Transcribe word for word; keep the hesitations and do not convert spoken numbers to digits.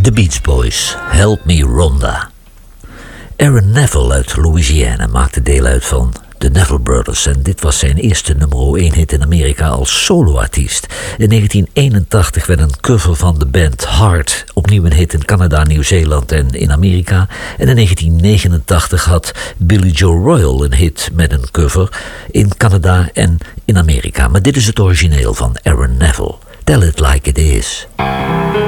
The Beach Boys, Help Me Rhonda. Aaron Neville uit Louisiana maakte deel uit van de Neville Brothers en dit was zijn eerste nummer één hit in Amerika als soloartiest. In negentien eenentachtig werd een cover van de band Heart opnieuw een hit in Canada, Nieuw-Zeeland en in Amerika. En in negentien negenentachtig had Billy Joe Royal een hit met een cover in Canada en in Amerika. Maar dit is het origineel van Aaron Neville. Tell It Like It Is.